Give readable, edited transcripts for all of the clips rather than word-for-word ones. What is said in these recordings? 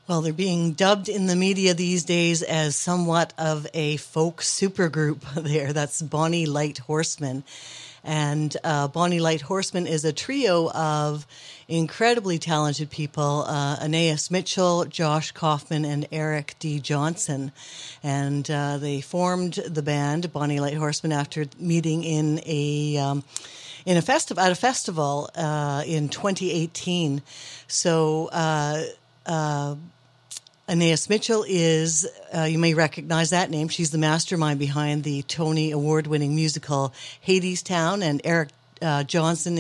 Well, they're being dubbed in the media these days as somewhat of a folk supergroup there. That's Bonnie Light Horsemen. And Bonnie Light Horsemen is a trio of incredibly talented people, Aeneas Mitchell, Josh Kaufman, and Eric D. Johnson. And they formed the band, Bonnie Light Horsemen, after meeting at a festival in 2018. So Aeneas Mitchell is, you may recognize that name. She's the mastermind behind the Tony Award-winning musical Hadestown, and Eric Johnson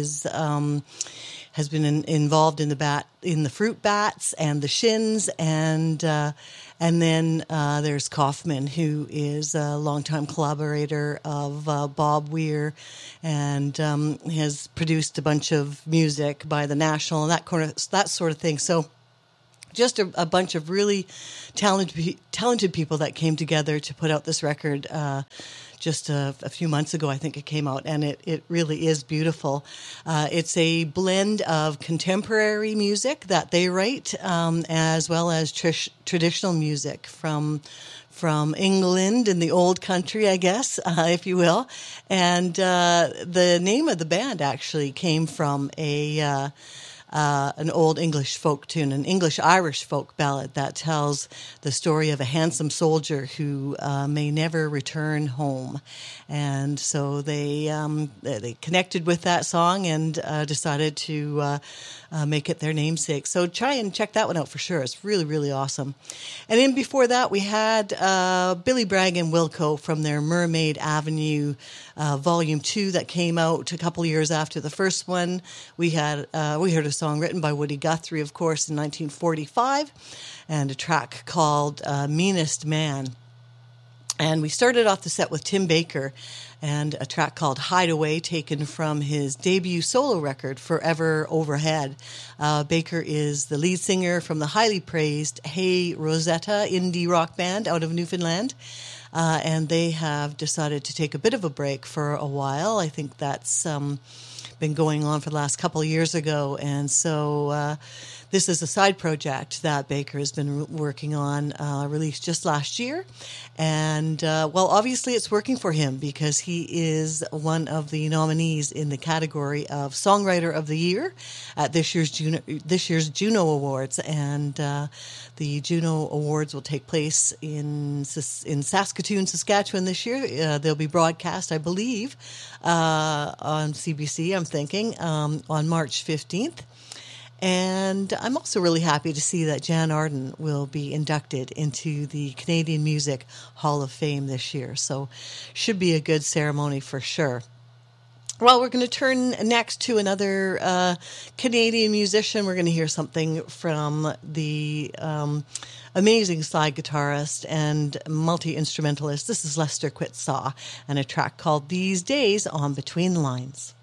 has been involved in the Fruit Bats and the Shins, and then there's Kaufman, who is a longtime collaborator of Bob Weir, and has produced a bunch of music by the National and that sort of thing. So just a bunch of really talented people that came together to put out this record just a few months ago. I think it came out, and it really is beautiful. It's a blend of contemporary music that they write, as well as traditional music from England in the old country, I guess, if you will. And the name of the band actually came from an old English folk tune, an English-Irish folk ballad that tells the story of a handsome soldier who may never return home. And so they connected with that song and decided to make it their namesake. So try and check that one out for sure. It's really, really awesome. And then before that, we had Billy Bragg and Wilco from their Mermaid Avenue Volume 2 that came out a couple of years after the first one. We heard a song written by Woody Guthrie, of course, in 1945, and a track called Meanest Man. And we started off the set with Tim Baker and a track called Hideaway, taken from his debut solo record, Forever Overhead. Baker is the lead singer from the highly praised Hey Rosetta indie rock band out of Newfoundland. And they have decided to take a bit of a break for a while. I think that's been going on for the last couple of years ago. And so this is a side project that Baker has been working on, released just last year. And, well, obviously it's working for him because he is one of the nominees in the category of Songwriter of the Year at this year's Juno Awards. And the Juno Awards will take place in Saskatoon, Saskatchewan this year. They'll be broadcast, I believe, on CBC, I'm thinking, on March 15th. And I'm also really happy to see that Jan Arden will be inducted into the Canadian Music Hall of Fame this year. So should be a good ceremony for sure. Well, we're going to turn next to another Canadian musician. We're going to hear something from the amazing slide guitarist and multi-instrumentalist. This is Lester Quitsaw and a track called These Days on Between the Lines.